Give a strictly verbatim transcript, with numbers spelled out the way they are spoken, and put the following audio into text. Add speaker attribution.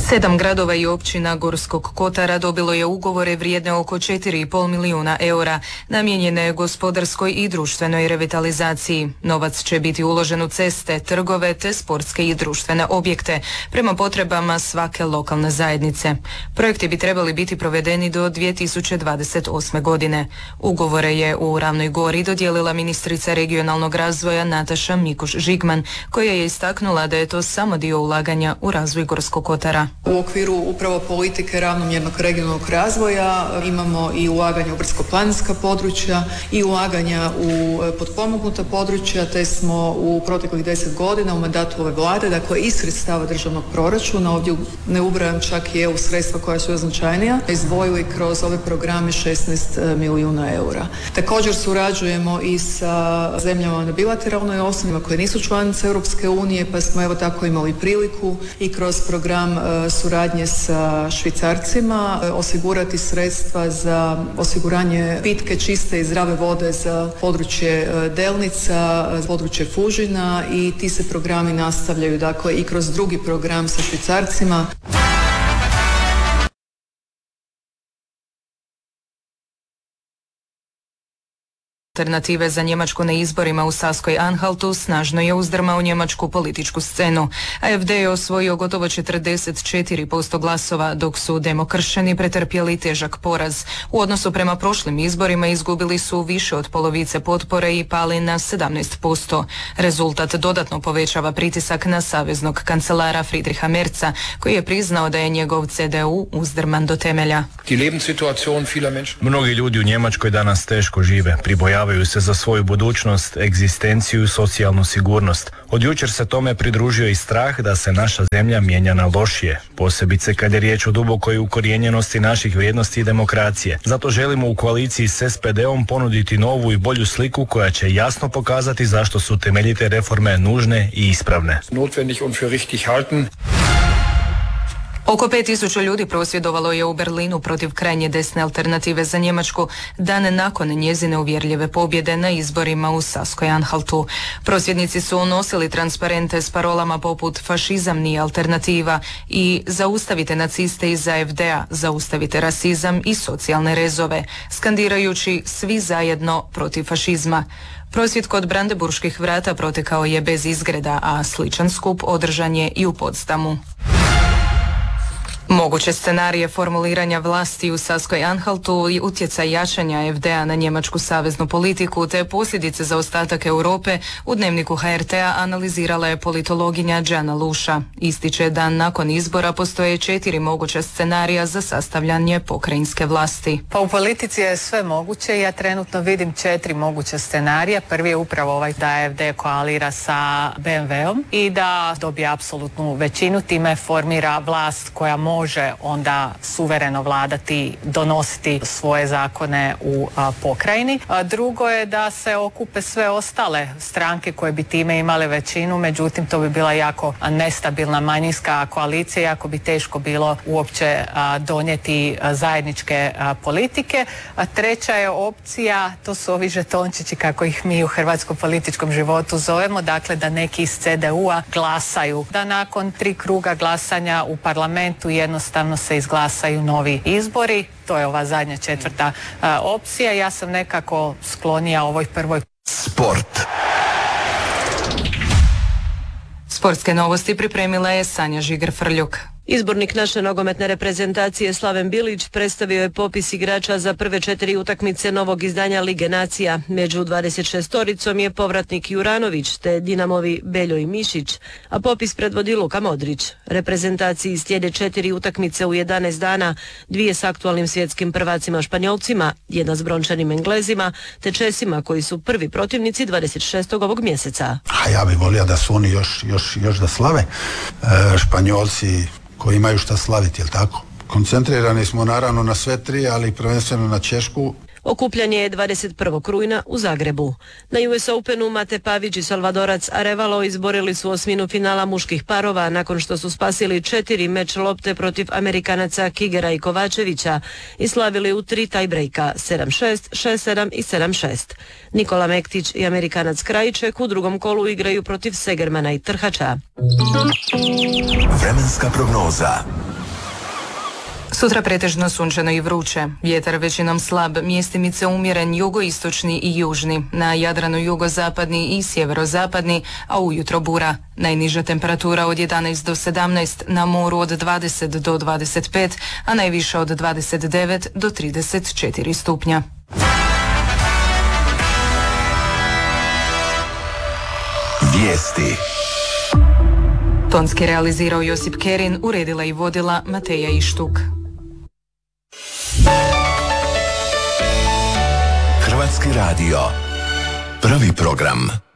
Speaker 1: Sedam gradova i općina Gorskog kotara dobilo je ugovore vrijedne oko četiri i pol milijuna eura, namijenjene gospodarskoj i društvenoj revitalizaciji. Novac će biti uložen u ceste, trgove te sportske i društvene objekte, prema potrebama svake lokalne zajednice. Projekti bi trebali biti provedeni do dvije tisuće dvadeset osme. godine. Ugovore je u Ravnoj Gori dodijelila ministrica regionalnog razvoja Nataša Mikuš-Žigman, koja je istaknula da je to samo dio ulaganja u razvoj Gorskog kotara.
Speaker 2: U okviru upravo politike ravnomjernog regionalnog razvoja imamo i ulaganja u brdsko-planinska područja i ulaganja u potpomognuta područja, te smo u proteklih deset godina u mandatu ove vlade, dakle iz sredstava državnog proračuna, ovdje ne ubrajam čak i E U sredstva koja su značajnija, izdvojili kroz ove programe šesnaest milijuna eura. Također surađujemo i sa zemljama na bilateralnoj osnovi koje nisu članice Europske unije, pa smo evo tako imali priliku i kroz program suradnje sa Švicarcima osigurati sredstva za osiguranje pitke, čiste i zdrave vode za područje Delnica, područje Fužina, i ti se programi nastavljaju dakle i kroz drugi program sa Švicarcima.
Speaker 1: Alternative za Njemačku na izborima u Saskoj Anhaltu snažno je uzdrmao njemačku političku scenu. A F D je osvojio gotovo četrdeset četiri posto glasova, dok su demokršćani pretrpjeli težak poraz. U odnosu prema prošlim izborima izgubili su više od polovice potpore i pali na sedamnaest posto. Rezultat dodatno povećava pritisak na saveznog kancelara Friedricha Merza, koji je priznao da je njegov C D U uzdrman do temelja.
Speaker 3: Mnogi ljudi u Njemačkoj danas teško žive, pribojavaju se za svoju budućnost, egzistenciju i socijalnu sigurnost. Od jučer se tome pridružio i strah da se naša zemlja mijenja na lošije, posebice kad je riječ o dubokoj ukorijenjenosti naših vrijednosti i demokracije. Zato želimo u koaliciji s S P D-om ponuditi novu i bolju sliku koja će jasno pokazati zašto su temeljite reforme nužne i ispravne.
Speaker 1: Oko pet tisuća ljudi prosvjedovalo je u Berlinu protiv krajnje desne Alternative za Njemačku dan nakon njezine uvjerljive pobjede na izborima u Saskoj Anhaltu. Prosvjednici su unosili transparente s parolama poput fašizam nije alternativa i zaustavite naciste iz A F D-a, zaustavite rasizam i socijalne rezove, skandirajući svi zajedno protiv fašizma. Prosvjed kod Brandenburških vrata protekao je bez izgreda, a sličan skup održan je i u Potsdamu. Moguće scenarije formuliranja vlasti u Saskoj Anhaltu i utjecaj jačanja F D-a na njemačku saveznu politiku te posljedice za ostatak Europe u Dnevniku H R T-a analizirala je politologinja Đana Luša. Ističe da nakon izbora postoje četiri moguća scenarija za sastavljanje pokrajinske vlasti.
Speaker 4: Pa u politici je sve moguće. Ja trenutno vidim četiri moguća scenarija. Prvi je upravo ovaj da F D koalira sa B M W-om i da dobije apsolutnu većinu, time formira vlast koja može može onda suvereno vladati, donositi svoje zakone u a, pokrajini. A, drugo je da se okupe sve ostale stranke koje bi time imale većinu, međutim to bi bila jako nestabilna manjinska koalicija, jako bi teško bilo uopće a, donijeti a, zajedničke a, politike. A treća je opcija, to su ovi žetončići kako ih mi u hrvatskom političkom životu zovemo, dakle da neki iz C D U-a glasaju, da nakon tri kruga glasanja u parlamentu jednostavno se izglasaju novi izbori. To je ova zadnja četvrta uh, opcija. Ja sam nekako sklonija ovoj prvoj.
Speaker 5: Sport.
Speaker 1: Sportske novosti pripremila je Sanja Žiger-Frljuk.
Speaker 6: Izbornik naše nogometne reprezentacije Slaven Bilić predstavio je popis igrača za prve četiri utakmice novog izdanja Lige nacija. Među dvadeset šestoricom je povratnik Juranović te Dinamovi Beljo i Mišić, a popis predvodi Luka Modrić. Reprezentaciji slijede četiri utakmice u jedanaest dana, dvije s aktualnim svjetskim prvacima Španjolcima, jedna s brončanim Englezima te Česima koji su prvi protivnici dvadeset šestog ovog mjeseca.
Speaker 7: A ja bih volio da su oni još, još, još da slave. E, Španjolci koji imaju šta slaviti, jel tako? Koncentrirani smo naravno na sve tri, ali prvenstveno na Češku.
Speaker 6: Okupljanje je dvadeset prvog rujna u Zagrebu. Na U S Openu Mate Pavić i Salvadorac Arevalo izborili su osminu finala muških parova nakon što su spasili četiri meč lopte protiv Amerikanaca Kigera i Kovačevića i slavili u tri tajbrejka sedam šest, šest sedam i sedam šest. Nikola Mektić i Amerikanac Krajiček u drugom kolu igraju protiv Segermana i Trhača.
Speaker 5: Vremenska prognoza.
Speaker 1: Sutra pretežno sunčano i vruće. Vjetar većinom slab, mjestimice umjeren jugoistočni i južni. Na Jadranu jugozapadni i sjeverozapadni, a ujutro bura. Najniža temperatura od jedanaest do sedamnaest, na moru od dvadeset do dvadeset pet, a najviša od dvadeset devet do trideset četiri stupnja.
Speaker 5: Vijesti.
Speaker 1: Tonski realizirao Josip Kerin, uredila i vodila Mateja Ištuk.
Speaker 5: Hrvatski radio. Prvi program.